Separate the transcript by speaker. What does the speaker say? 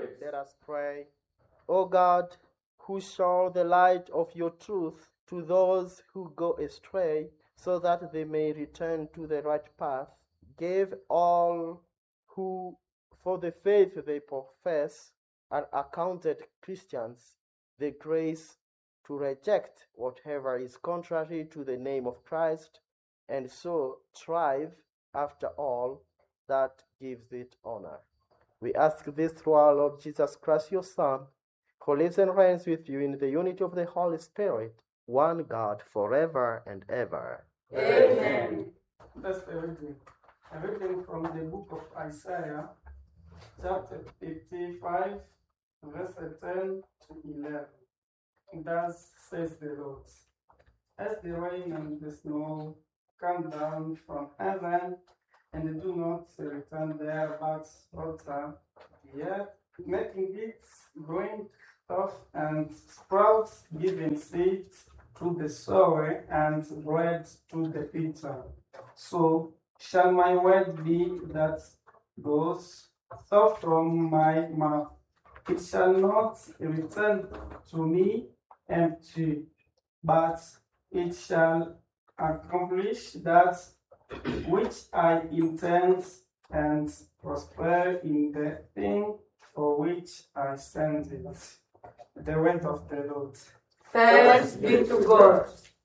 Speaker 1: Let us pray. O God, who show the light of your truth to those who go astray, so that they may return to the right path, give all who, for the faith they profess, are accounted Christians, the grace to reject whatever is contrary to the name of Christ, and so thrive after all that gives it honor. We ask this through our Lord Jesus Christ, your Son, who lives and reigns with you in the unity of the Holy Spirit, one God, forever and ever.
Speaker 2: Amen. That's the reading. A reading from the book of Isaiah, chapter 55, verse 10 to 11. Thus says the Lord, as the rain and the snow come down from heaven, and do not return there, but water the earth, making it bring forth and sprouts, giving seed to the sower and bread to the eater. So shall my word be that goes forth from my mouth. It shall not return to me empty, but it shall accomplish that which I intend, and prosper in the thing for which I send it. The word of the Lord.
Speaker 3: Thanks be to God.